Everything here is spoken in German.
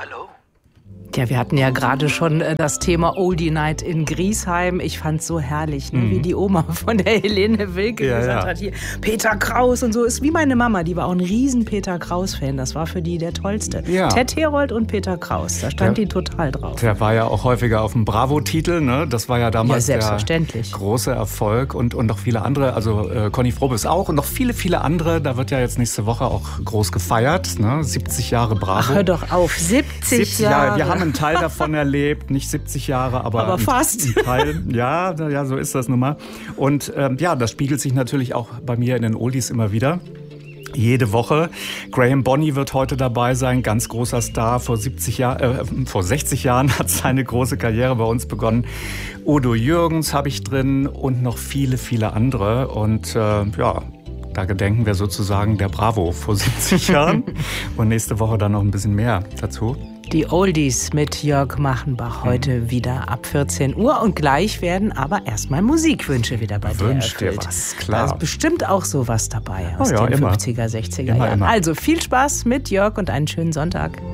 Hallo. Ja, wir hatten ja gerade schon das Thema Oldie Night in Griesheim. Ich fand's so herrlich, ne? Wie die Oma von der Helene Wilke gesagt hat, hier Peter Kraus und so. Ist wie meine Mama, die war auch ein riesen Peter Kraus-Fan. Das war für die der tollste. Ja. Ted Herold und Peter Kraus, da stand die total drauf. Der war ja auch häufiger auf dem Bravo-Titel, ne? Das war ja damals der große Erfolg und noch viele andere. Also Conny Frobes auch und noch viele, viele andere. Da wird ja jetzt nächste Woche auch groß gefeiert, ne? 70 Jahre Bravo. Ach, hör doch auf, 70 Jahre. Wir haben einen Teil davon erlebt, nicht 70 Jahre, aber fast. Ein Teil. Ja, so ist das nun mal. Und das spiegelt sich natürlich auch bei mir in den Oldies immer wieder. Jede Woche. Graham Bonney wird heute dabei sein, ganz großer Star. Vor 60 Jahren hat seine große Karriere bei uns begonnen. Udo Jürgens habe ich drin und noch viele, viele andere. Und da gedenken wir sozusagen der Bravo vor 70 Jahren. Und nächste Woche dann noch ein bisschen mehr dazu. Die Oldies mit Jörg Machenbach heute wieder ab 14 Uhr. Und gleich werden aber erstmal Musikwünsche wieder bei dir erfüllt. Wünsch dir was, klar. Da ist bestimmt auch sowas dabei aus den immer. 50er, 60er Jahren. Immer. Also viel Spaß mit Jörg und einen schönen Sonntag.